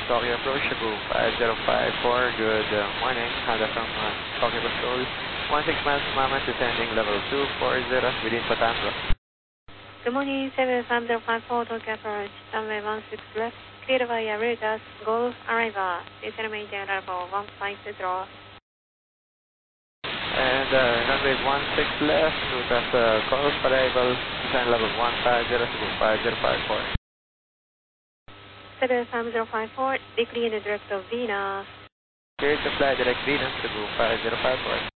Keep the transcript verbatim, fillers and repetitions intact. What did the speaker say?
Tokyo approach, Cebu five zero five four, good uh, morning, Honda from uh, Tokyo Control, one six miles per moment, descending level two four zero, within Patango. Good morning, seven five zero five four, Tokyo approach, runway one six left, cleared via Reuters, Golf arrival, descend maintain level one five zero. And uh, runway one six left, Reuters, uh, Golf arrival, descend level one five zero, Cebu five zero five four. seven five zero five four, decline direct of Venus. Cleared to fly direct Venus, Cebu five zero five four.